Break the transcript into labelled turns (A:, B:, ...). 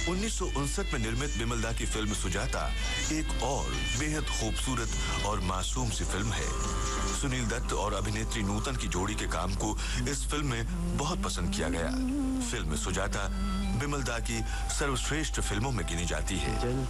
A: 1959 में निर्मित बिमल दा की फिल्म सुजाता एक और बेहद खूबसूरत और मासूम सी फिल्म है। सुनील दत्त और अभिनेत्री नूतन की जोड़ी के काम को इस फिल्म में बहुत पसंद किया गया। फिल्म सुजाता बिमल दा की सर्वश्रेष्ठ फिल्मों में गिनी जाती है।